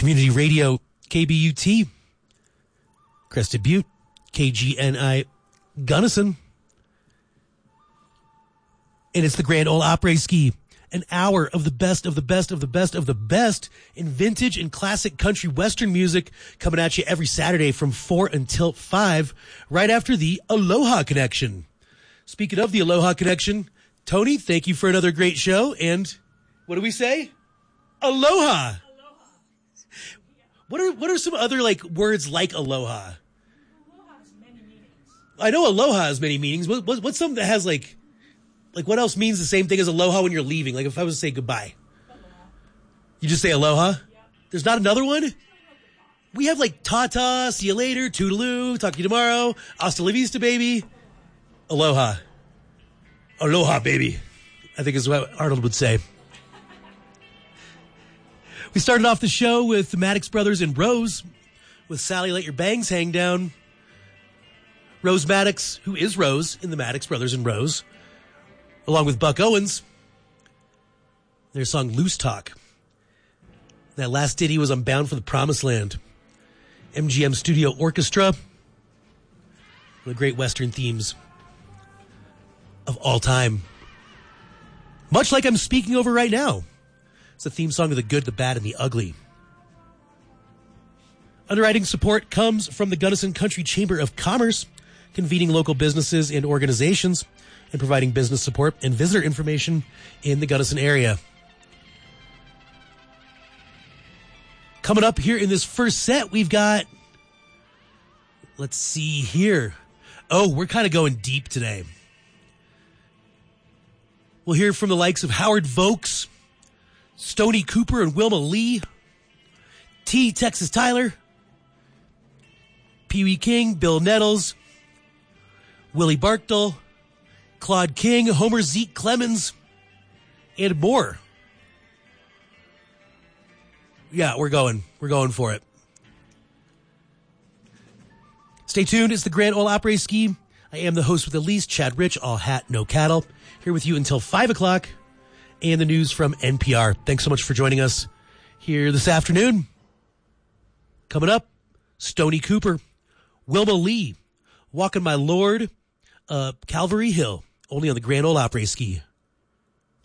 Community Radio, KBUT, Crested Butte, KGNI, Gunnison. And it's the Grand Ole Opry Ski. An hour of the best of the best of the best of the best in vintage and classic country western music coming at you every Saturday from 4 until 5, right after the Aloha Connection. Speaking of the Aloha Connection, Tony, thank you for another great show. And what do we say? Aloha. What are some other words like aloha? Aloha has many meanings. I know aloha has many meanings. What's something that has what else means the same thing as aloha when you're leaving? Like if I was to say goodbye. Aloha. You just say aloha? Yeah. There's not another one? We have ta-ta, see you later, toodaloo, talk to you tomorrow, hasta la vista, baby. Aloha. Aloha, baby. I think is what Arnold would say. We started off the show with the Maddox Brothers and Rose with Sally Let Your Bangs Hang Down. Rose Maddox, who is Rose in the Maddox Brothers and Rose, along with Buck Owens, their song Loose Talk. That last ditty was I'm Bound for the Promised Land. MGM Studio Orchestra, one of the great Western themes of all time. Much like I'm speaking over right now. It's the theme song of The Good, the Bad, and the Ugly. Underwriting support comes from the Gunnison Country Chamber of Commerce, convening local businesses and organizations and providing business support and visitor information in the Gunnison area. Coming up here in this first set, we've got, let's see here. Oh, we're kind of going deep today. We'll hear from the likes of Howard Vokes, Stony Cooper and Wilma Lee, T. Texas Tyler, Pee Wee King, Bill Nettles, Willie Barkdale, Claude King, Homer Zeke Clemens, and more. Yeah, we're going for it. Stay tuned. It's the Grand Ole Opry Ski. I am the host with the least, Chad Rich, all hat, no cattle. Here with you until 5 o'clock. And the news from NPR. Thanks so much for joining us here this afternoon. Coming up, Stony Cooper, Wilma Lee, Walking My Lord, Calvary Hill, only on the Grand Ole Opry Ski.